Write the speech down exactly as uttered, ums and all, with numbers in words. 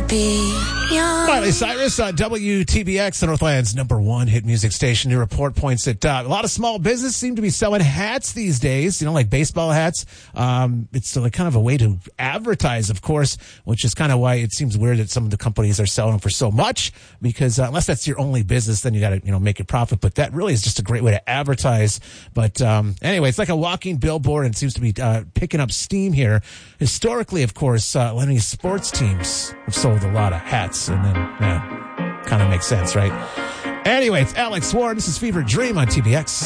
be young. Miley Cyrus on W T B X, the Northland's number one hit music station. New report points that uh, a lot of small business seem to be selling hats these days, you know, like baseball hats. Um, it's like kind of a way to advertise, of course, which is kind of why it seems weird that some of the companies are selling them for so much, because uh, unless that's your only business, then you got to, you know, make a profit. But that really is just a great way to advertise. But um, anyway, it's like a walking billboard and seems to be uh, picking up steam here. Historically, of course, uh, many sports teams have sold a lot of hats, and then, yeah, kind of makes sense, right? Anyway, it's Alex Warren. This is Fever Dream on T B X.